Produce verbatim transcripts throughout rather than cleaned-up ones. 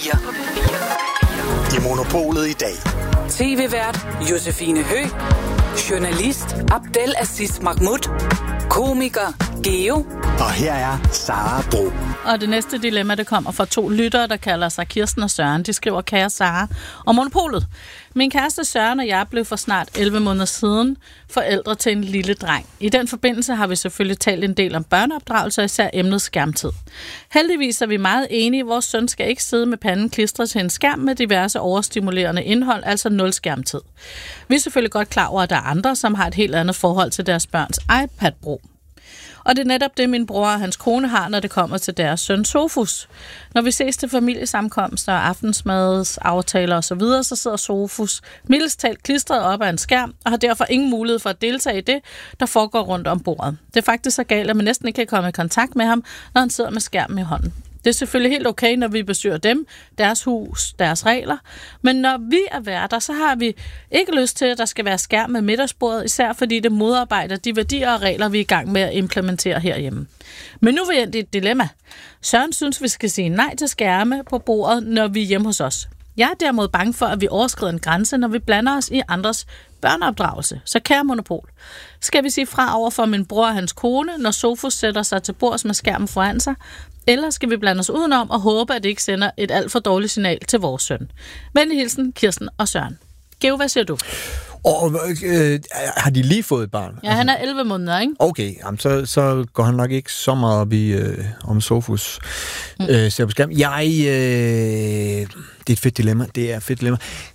fire. I Monopolet i dag. T V-vært Josefine Høgh. Journalist Abdel Aziz Mahmoud. Komiker Geo. Og her er Sara Bro. Og det næste dilemma, det kommer fra to lyttere, der kalder sig Kirsten og Søren. De skriver, kære Sara og Monopolet. Min kæreste Søren og jeg blev for snart elleve måneder siden forældre til en lille dreng. I den forbindelse har vi selvfølgelig talt en del om børneopdragelse, og især emnet skærmtid. Heldigvis er vi meget enige. Vores søn skal ikke sidde med panden klistret til en skærm med diverse overstimulerende indhold, altså nul skærmtid. Vi er selvfølgelig godt klar over, at der er andre, som har et helt andet forhold til deres børns iPad-brug. Og det er netop det, min bror og hans kone har, når det kommer til deres søn Sofus. Når vi ses til familiesamkomster, aftensmads, aftaler osv., så, så sidder Sofus mildest talt klistret op af en skærm, og har derfor ingen mulighed for at deltage i det, der foregår rundt om bordet. Det er faktisk så galt, at man næsten ikke kan komme i kontakt med ham, når han sidder med skærmen i hånden. Det er selvfølgelig helt okay, når vi besøger dem, deres hus, deres regler. Men når vi er værter, så har vi ikke lyst til, at der skal være skærm med middagsbordet, især fordi det modarbejder de værdier og regler, vi er i gang med at implementere herhjemme. Men nu er vi endt i et dilemma. Søren synes, vi skal sige nej til skærme på bordet, når vi er hjemme hos os. Jeg er derimod bange for, at vi overskrider en grænse, når vi blander os i andres børneopdragelse. Så kære Monopol, skal vi sige fra over for min bror og hans kone, når Sofus sætter sig til bords med skærmen foran sig? Eller skal vi blande os udenom og håbe, at det ikke sender et alt for dårligt signal til vores søn? Venlig hilsen, Kirsten og Søren. Geo, hvad siger du? Og øh, har de lige fået et barn? Ja, han er elleve måneder, ikke? Okay, jamen, så, så går han nok ikke så meget op i øh, om Sofus mm. øh, ser på skærm. Jeg, øh, det er et fedt dilemma. Det er et fedt dilemma.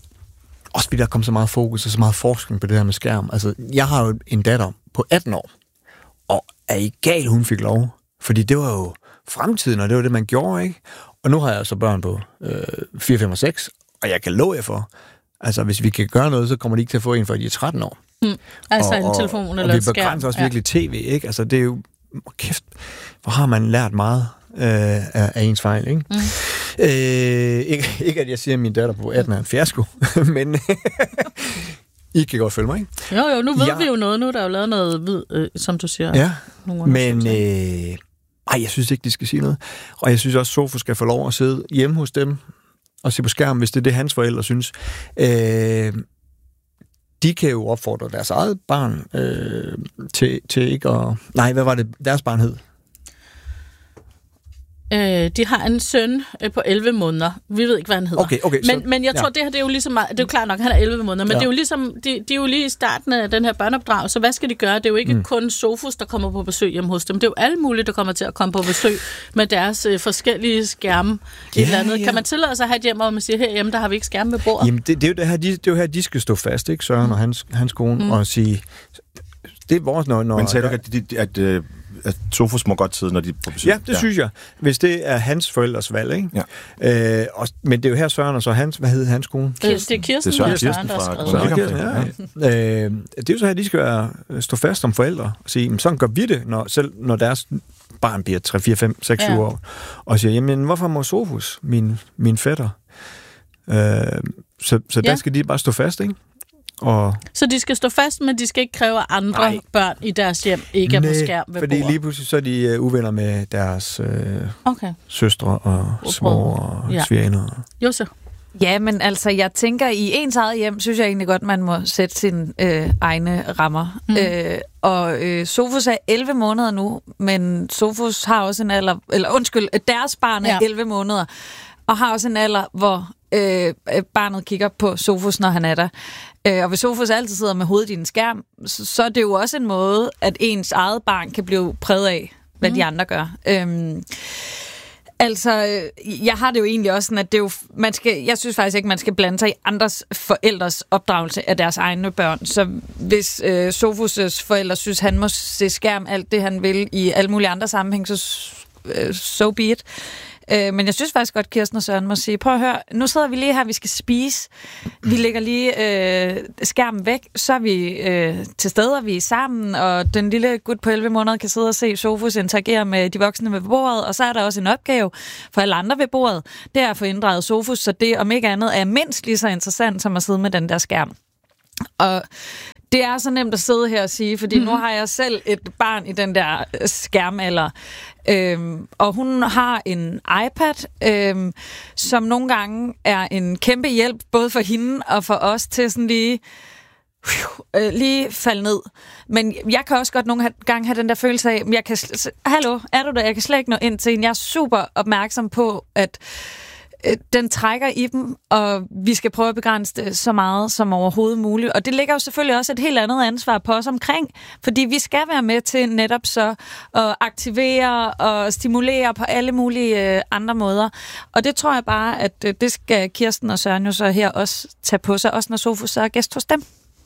Også fordi der kommer så meget fokus og så meget forskning på det her med skærm. Altså, jeg har jo en datter på atten år, og er I gal, hun fik lov? Fordi det var jo fremtiden, og det var det, man gjorde, ikke? Og nu har jeg så børn på øh, fire, fem og seks, og jeg kan love jer for, altså hvis vi kan gøre noget, så kommer de ikke til at få en, før de er tretten år. Mm. Altså og, en telefon og, eller og et skærm. Og vi begrænser også virkelig ja. tv, ikke? Altså det er jo, kæft, hvor har man lært meget øh, af, af ens fejl, ikke? Mm. Øh, ikke? Ikke at jeg siger, at min datter på atten er en fiasko, men I kan godt følge mig, ikke? Jo, jo, nu ved ja. vi jo noget. Nu er der jo lavet noget, vid, øh, som du siger. Ja, men øh, ej, jeg synes ikke, de skal sige noget. Og jeg synes også, at Sofus skal få lov at sidde hjemme hos dem og se på skærmen, hvis det er det, hans forældre synes. Øh, de kan jo opfordre deres eget barn øh, til, til ikke at... Nej, hvad var det, deres barn hed? Øh, de har en søn øh, på elleve måneder. Vi ved ikke, hvad han hedder. Okay, okay, men, så, men jeg tror, ja. det her det er jo ligesom meget, det er jo klart nok, han er elleve måneder, men ja. det er jo ligesom, de, de er jo lige i starten af den her børneopdragelse, så hvad skal de gøre? Det er jo ikke mm. kun Sofus, der kommer på besøg hjemme hos dem. Det er jo alle mulige, der kommer til at komme på besøg med deres øh, forskellige skærme. Ja, et eller andet. Ja. Kan man tillade sig at have et hjem, og man siger, herhjemme, der har vi ikke skærme ved bordet? Jamen, det, det, er jo det, her, de, det er jo her, de skal stå fast, ikke? Søren mm. og hans, hans kone, mm. og sige, det er vores... Når, når, men sagde du ikke, at, at, at at Sofus må godt sidde, når de er på besøg? Ja, det ja. synes jeg. Hvis det er hans forældres valg, ikke? Ja. Øh, og, men det er jo her Søren, og så hans... Hvad hedder hans kone? Det, det er Kirsten, det er Søren, Kirsten der fra Søren, Kirsten, ja. ja. Øh, det er jo så her, de skal være, stå fast som forældre og sige, men sådan gør vi det, når, selv når deres barn bliver tre, fire, fem, seks, syv år, og siger, jamen, hvorfor må Sofus, min, min fætter? Øh, så så ja. der skal de bare stå fast, ikke? Og så de skal stå fast, men de skal ikke kræve, at andre nej. børn i deres hjem ikke er på skærm ved fordi bordet. Lige pludselig så er de uh, uvenner med deres uh, okay. søstre og svor og ja. svigerinde. Jo så. Ja, men altså, jeg tænker, i ens eget hjem, synes jeg egentlig godt, man må sætte sine øh, egne rammer. Mm. Øh, og øh, Sofus er elleve måneder nu, men Sofus har også en alder, eller undskyld, deres barn er ja. elleve måneder, og har også en alder, hvor øh, barnet kigger på Sofus, når han er der. Øh, og hvis Sofus altid sidder med hovedet i en skærm, så, så er det jo også en måde, at ens eget barn kan blive præget af, hvad mm. de andre gør. Øhm, altså, jeg har det jo egentlig også sådan, at det er jo, man skal, jeg synes faktisk ikke, man skal blande sig i andres forældres opdragelse af deres egne børn. Så hvis øh, Sofus' forældre synes, han må se skærm alt det, han vil i alle mulige andre sammenhæng, så øh, so be it. Øh, men jeg synes faktisk godt, Kirsten og Søren må sige, prøv at høre, nu sidder vi lige her, vi skal spise. Vi lægger lige øh, skærmen væk, så er vi øh, til stede, og vi er sammen, og den lille gut på elleve måneder kan sidde og se Sofus interagere med de voksne ved bordet, og så er der også en opgave for alle andre ved bordet. Det er at få inddraget Sofus, så det om ikke andet er mindst lige så interessant, som at sidde med den der skærm. Og det er så nemt at sidde her og sige, fordi mm-hmm. nu har jeg selv et barn i den der skærmalder. Øhm, og hun har en iPad, øhm, som nogle gange er en kæmpe hjælp, både for hende og for os, til sådan lige... Øh, lige falde ned. Men jeg kan også godt nogle gange have den der følelse af, jeg kan sl- hallo, er du der? Jeg kan slet ikke nå ind til en. Jeg er super opmærksom på, at øh, den trækker i dem, og vi skal prøve at begrænse det så meget som overhovedet muligt. Og det ligger jo selvfølgelig også et helt andet ansvar på os omkring, fordi vi skal være med til netop så at aktivere og stimulere på alle mulige øh, andre måder. Og det tror jeg bare, at øh, det skal Kirsten og Søren jo så her også tage på sig, også når Sofus er gæst hos dem.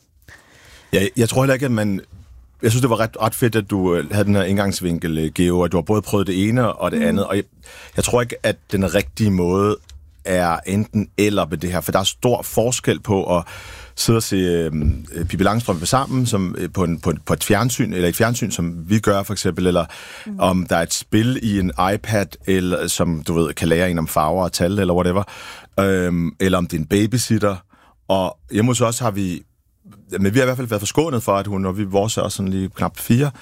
Ja, jeg tror heller ikke, at man... Jeg synes, det var ret, ret fedt, at du havde den her indgangsvinkel, Geo, og du har både prøvet det ene og det mm. andet. Og jeg, jeg tror ikke, at den rigtige måde er enten eller ved det her, for der er stor forskel på at sidde og se øh, Pippi Langstrømpe sammen som, øh, på, en, på, på et fjernsyn, eller et fjernsyn, som vi gør for eksempel, eller mm. om der er et spil i en iPad, eller, som du ved, kan lære en om farver og tal, eller whatever, øh, eller om det er en babysitter. Og hjemme hos os har vi Men vi har i hvert fald været forskånet for, at hun, og vi vores er også sådan lige knap fire,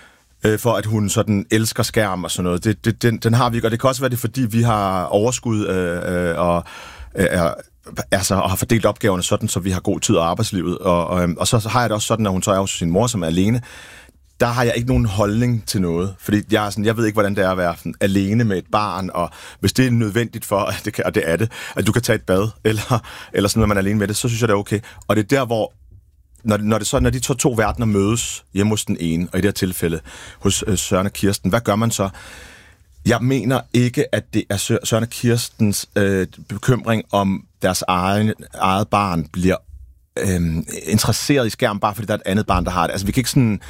øh, for at hun sådan elsker skærm og sådan noget. Det, det, den, den har vi ikke, og det kan også være det, fordi vi har overskud øh, øh, og, øh, er, altså, og har fordelt opgaverne sådan, så vi har god tid af arbejdslivet. Og, og, og så har jeg det også sådan, at hun så er hos sin mor, som er alene. Der har jeg ikke nogen holdning til noget, fordi jeg, er sådan, jeg ved ikke, hvordan det er at være sådan, alene med et barn, og hvis det er nødvendigt for, at det kan, og det er det, at du kan tage et bad, eller, eller sådan, når man er alene med det, så synes jeg, det er okay. Og det er der, hvor Når, når, det så, når de to, to verdener mødes hjemme hos den ene, og i det her tilfælde hos øh, Søren og Kirsten, hvad gør man så? Jeg mener ikke, at det er Søren og Kirstens øh, bekymring om deres egen, eget barn bliver øh, interesseret i skærm, bare fordi der er et andet barn, der har det. Altså, vi kan ikke sådan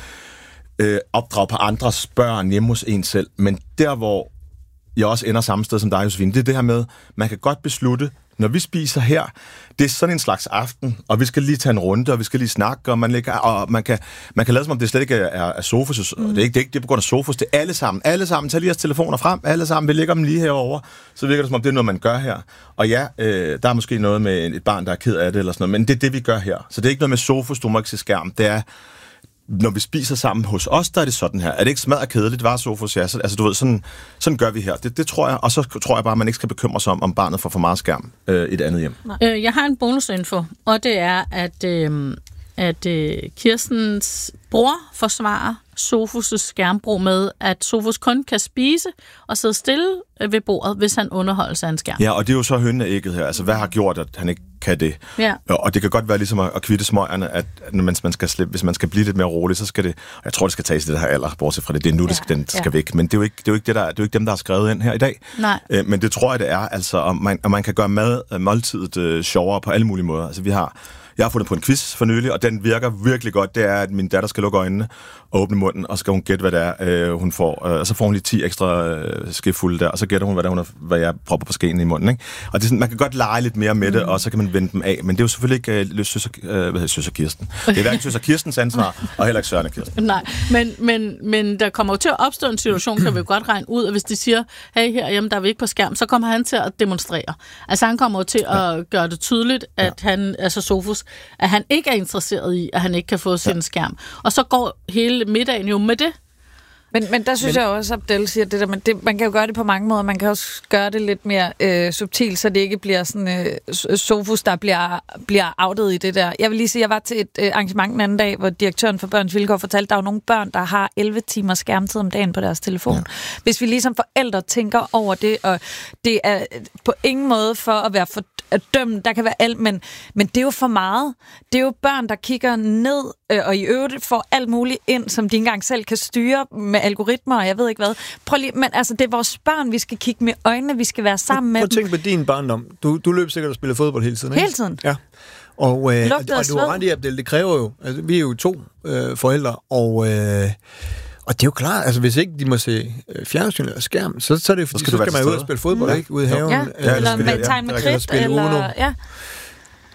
øh, opdrage på andres børn hjemme hos en selv, men der, hvor jeg også ender samme sted som dig, Josefine, det er det her med, man kan godt beslutte, når vi spiser her, det er sådan en slags aften, og vi skal lige tage en runde, og vi skal lige snakke, og man, ligger, og man, kan, man kan lade som om, det slet ikke er, er Sofus. Mm. Det er ikke det, er ikke, det er på grund af Sofus, det er alle sammen. Alle sammen, tag lige jeres telefoner frem, alle sammen, vi lægger dem lige herovre. Så virker det som om, det er noget, man gør her. Og ja, øh, der er måske noget med et barn, der er ked af det, eller sådan noget, men det er det, vi gør her. Så det er ikke noget med Sofus, du må ikke se skærm. Det er, når vi spiser sammen hos os, der er det sådan her. Er det ikke smadret kedeligt, var Sofus? Ja, så, altså du ved, sådan, sådan gør vi her. Det, det tror jeg, og så tror jeg bare, at man ikke skal bekymre sig om, om barnet får for meget skærm øh, i et andet hjem. Øh, jeg har en bonusinfo, og det er, at, øh, at øh, Kirstens bror forsvarer Sofus' skærmbrug med, at Sofus kun kan spise og sidde stille ved bordet, hvis han underholder sig af en skærm. Ja, og det er jo så hønnen af ægget her. Altså, hvad har gjort, at han ikke kan det? Ja. Og det kan godt være ligesom at, at kvitte smøgerne, at når man, man skal slippe, hvis man skal blive lidt mere rolig, så skal det, og jeg tror, det skal tages i det her alder, bortset fra det, det er nu, ja, det skal, den skal ja. væk. Men det er jo ikke, det er jo ikke, det der, det er jo ikke dem, der har skrevet ind her i dag. Nej. Øh, men det tror jeg, det er, altså, og man, og man kan gøre mad, måltidet øh, sjovere på alle mulige måder. Altså, vi har Jeg har fundet på en quiz for nylig, og den virker virkelig godt. Det er, at min datter skal lukke øjnene og åbne munden, og skal hun gætte, hvad det er, øh, hun får. Øh, og så får hun lige ti ekstra øh, skefulde der, og så gætter hun, hvad, det er, hun har, hvad jeg propper på skeen i munden. Ikke? Og det er sådan, man kan godt lege lidt mere med det, og så kan man vende dem af. Men det er jo selvfølgelig ikke øh, søs, øh, hvad hedder søs og Kirsten. Det er hverken søs og Kirstens ansvar, og heller ikke Søren og Kirsten. Nej, men, men, men der kommer jo til at opstå en situation, kan vi jo godt regne ud, at hvis de siger, hey, herhjemme, der er vi ikke på skærm, så kommer han til at demonstrere. Altså han kommer jo til at ja. gøre det tydeligt, at ja. han, altså Sofus, at han ikke er interesseret i, at han ikke kan få sin ja. skærm. Og så går hele middagen jo med det. Men, men der synes men, jeg også, at Abdel siger det der, men det, man kan jo gøre det på mange måder. Man kan også gøre det lidt mere øh, subtilt, så det ikke bliver sådan øh, Sofus, der bliver, bliver outet i det der. Jeg vil lige sige, at jeg var til et øh, arrangement den anden dag, hvor direktøren for Børns Vilkår fortalte, at der er jo nogle børn, der har elleve timer skærmtid om dagen på deres telefon. Ja. Hvis vi ligesom forældre tænker over det, og det er på ingen måde for at være for at dømme, der kan være alt, men, men det er jo for meget. Det er jo børn, der kigger ned, øh, og i øvrigt får alt muligt ind, som de ikke engang selv kan styre med algoritmer, og jeg ved ikke hvad. Prøv lige, men altså, det er vores børn, vi skal kigge med øjnene, vi skal være sammen med. Prøv at tænke på din barndom. Du, du løb sikkert og spillede fodbold hele tiden, ikke? Hele tiden. Ja. Og, øh, og, og du har ret i, Abdel, det kræver jo, altså, vi er jo to øh, forældre, og... Øh, Og det er jo klart, altså hvis ikke de må se øh, fjernsyn eller skærm, så, så er det fordi, så, så skal man ud og spille fodbold, ja. ikke? Ude i haven. Ja, øh, eller med tegne med kridt, eller... Ja.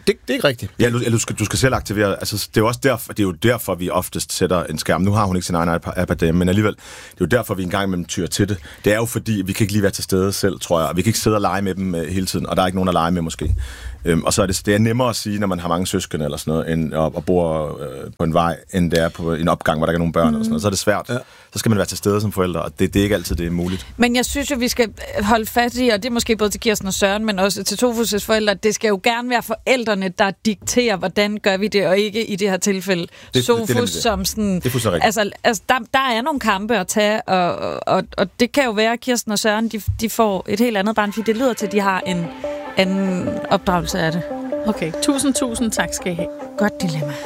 Det, det er ikke rigtigt. Ja, du, du, skal, du skal selv aktivere. Altså, det er jo også derfor, det er jo derfor, vi oftest sætter en skærm. Nu har hun ikke sin egen iPad derhjemme, men alligevel, det er jo derfor, vi engang imellem tyrer til det. Det er jo fordi, vi kan ikke lige være til stede selv, tror jeg. Vi kan ikke sidde og lege med dem uh, hele tiden, og der er ikke nogen at lege med måske. Um, og så er det, det er nemmere at sige, når man har mange søskende eller sådan noget, end, og, og bor uh, på en vej, end det er på en opgang, hvor der ikke er nogen børn mm. eller sådan noget. Så er det svært. Ja. Så skal man være til stede som forældre, og det, det er ikke altid det er muligt. Men jeg synes jo, vi skal holde fast i, og det er måske både til Kirsten og Søren, men også til Sofus' forældre, det skal jo gerne være forældrene, der dikterer, hvordan gør vi det, og ikke i det her tilfælde det, Sofus, det, det som sådan... Det er altså, altså der, der er nogle kampe at tage, og, og, og det kan jo være, at Kirsten og Søren, de, de får et helt andet barn, fordi det lyder til, at de har en anden opdragelse af det. Okay, tusind, tusind tak skal I have. Godt dilemma.